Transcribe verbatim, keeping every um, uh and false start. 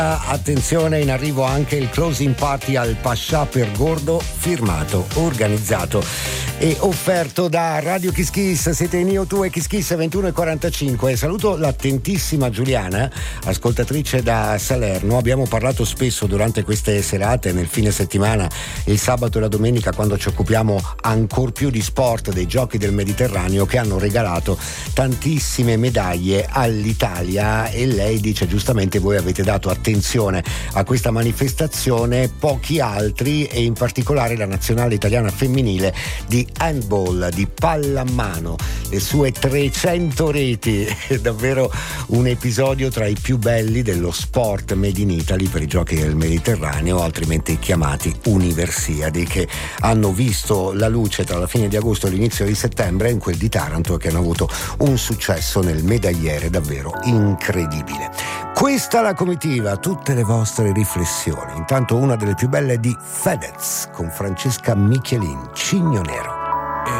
Attenzione, in arrivo anche il closing party al Pascià per Gordo, firmato, organizzato e offerto da Radio Kiss Kiss. Siete in Io Tu e Kiss Kiss ventuno e quarantacinque. Saluto l'attentissima Giuliana, ascoltatrice da Salerno. Abbiamo parlato spesso durante queste serate, nel fine settimana, il sabato e la domenica, quando ci occupiamo ancor più di sport, dei Giochi del Mediterraneo, che hanno regalato tantissime medaglie all'Italia, e lei dice giustamente: voi avete dato attenzione a questa manifestazione, pochi altri, e in particolare la nazionale italiana femminile di handball, di pallamano, le sue trecento reti. È davvero un episodio tra i più belli dello sport made in Italy per i Giochi del Mediterraneo, altrimenti chiamati Universiadi, che hanno visto la luce tra la fine di agosto e l'inizio di settembre in quel di Taranto, e che hanno avuto un successo nel medagliere davvero incredibile. Questa la comitiva, tutte le vostre riflessioni. Intanto una delle più belle di Fedez con Francesca Michelin, Cigno Nero.